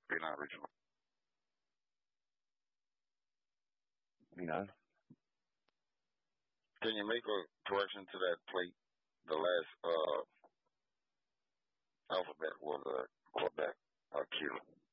Be not original. You know. Can you make a correction to that plate? The last alphabet was a Quebec kilo.